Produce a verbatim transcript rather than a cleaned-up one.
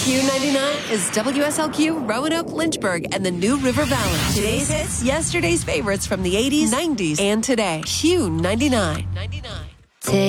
Q ninety-nine is W S L Q, Roanoke, Lynchburg, and the New River Valley. Today's hits, yesterday's favorites from the eighties, nineties, and today. Q ninety-nine.